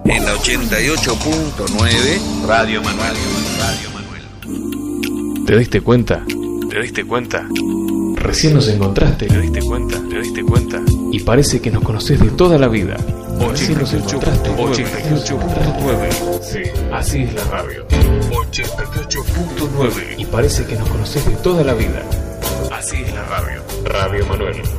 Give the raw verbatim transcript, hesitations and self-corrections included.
En la ochenta y ocho punto nueve, Radio Manuel. Radio Manuel. ¿Te diste cuenta? ¿Te diste cuenta? Recién nos encontraste. ¿Te diste cuenta? ¿Te diste cuenta? Y parece que nos conocés de toda la vida. Recién nos encontraste. ochenta y ocho punto nueve. Sí, así es la radio. ochenta y ocho punto nueve. Y parece que nos conocés de toda la vida. Así es la radio. Radio Manuel.